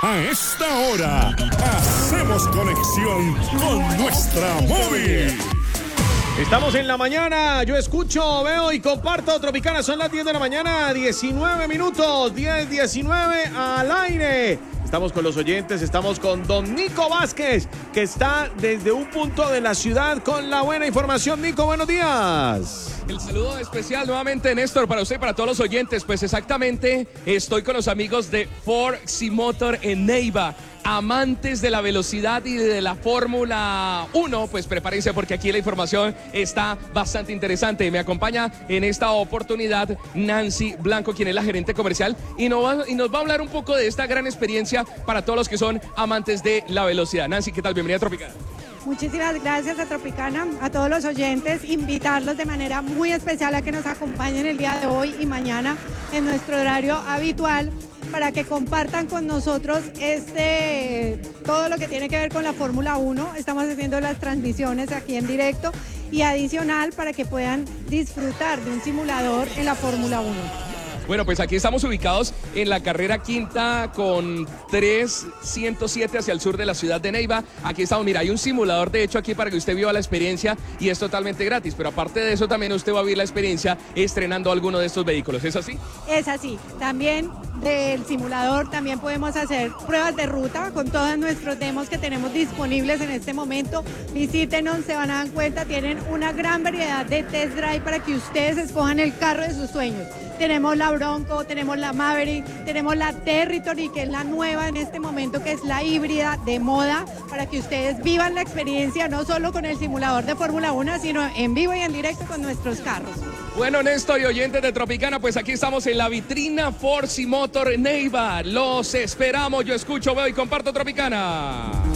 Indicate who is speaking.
Speaker 1: A esta hora, hacemos conexión con nuestra móvil.
Speaker 2: Estamos en la mañana, yo escucho, veo y comparto Tropicana, son las 10 de la mañana, 19 minutos, 10:19 al aire. Estamos con los oyentes, estamos con don Nico Vázquez, que está desde un punto de la ciudad con la buena información. Nico, buenos días.
Speaker 3: El saludo especial nuevamente, Néstor, para usted y para todos los oyentes. Pues exactamente, estoy con los amigos de Ford Motor en Neiva. Amantes de la velocidad y de la Fórmula 1, pues prepárense porque aquí la información está bastante interesante. Me acompaña en esta oportunidad Nancy Blanco, quien es la gerente comercial, y nos va a hablar un poco de esta gran experiencia para todos los que son amantes de la velocidad. Nancy, ¿qué tal? Bienvenida a Tropicana.
Speaker 4: Muchísimas gracias a Tropicana, a todos los oyentes, invitarlos de manera muy especial a que nos acompañen el día de hoy y mañana en nuestro horario habitual para que compartan con nosotros todo lo que tiene que ver con la Fórmula 1. Estamos haciendo las transmisiones aquí en directo y adicional para que puedan disfrutar de un simulador en la Fórmula 1.
Speaker 3: Bueno, pues aquí estamos ubicados en la carrera quinta con 307 hacia el sur de la ciudad de Neiva. Aquí estamos, mira, hay un simulador de hecho aquí para que usted viva la experiencia y es totalmente gratis. Pero aparte de eso también usted va a vivir la experiencia estrenando alguno de estos vehículos, ¿es así?
Speaker 4: Es así. También del simulador también podemos hacer pruebas de ruta con todos nuestros demos que tenemos disponibles en este momento. Visítenos, se van a dar cuenta, tienen una gran variedad de test drive para que ustedes escojan el carro de sus sueños. Tenemos la Bronco, tenemos la Maverick, tenemos la Territory, que es la nueva en este momento, que es la híbrida de moda, para que ustedes vivan la experiencia no solo con el simulador de Fórmula 1, sino en vivo y en directo con nuestros carros.
Speaker 3: Bueno, Néstor y oyentes de Tropicana, pues aquí estamos en la vitrina Ford Motor Neiva. Los esperamos, yo escucho, veo y comparto Tropicana.